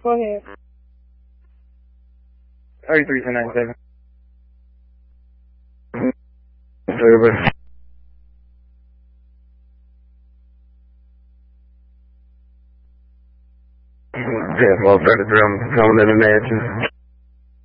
Go ahead. 33297. Yeah, motherfucker, drum, coming in the mansion.